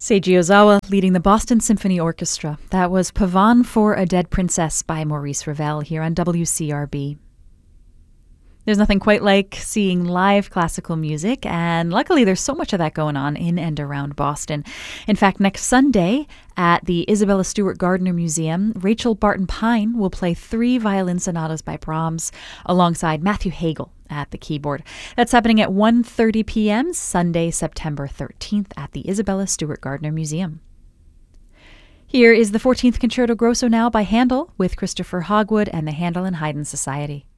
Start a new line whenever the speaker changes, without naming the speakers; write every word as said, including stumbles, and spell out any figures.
Seiji Ozawa leading the Boston Symphony Orchestra. That was Pavane for a Dead Princess by Maurice Ravel here on W C R B. There's nothing quite like seeing live classical music, and luckily there's so much of that going on in and around Boston. In fact, next Sunday at the Isabella Stewart Gardner Museum, Rachel Barton Pine will play three violin sonatas by Brahms alongside Matthew Hagel at the keyboard. That's happening at one thirty p.m. Sunday, September thirteenth at the Isabella Stewart Gardner Museum. Here is the fourteenth Concerto Grosso now by Handel with Christopher Hogwood and the Handel and Haydn Society.